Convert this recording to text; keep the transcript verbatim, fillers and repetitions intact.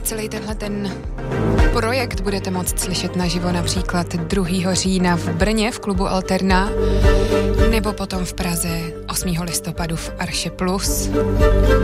celý tenhle ten projekt budete moct slyšet naživo například druhého října v Brně v klubu Alterna nebo potom v Praze osmého listopadu v Arše Plus.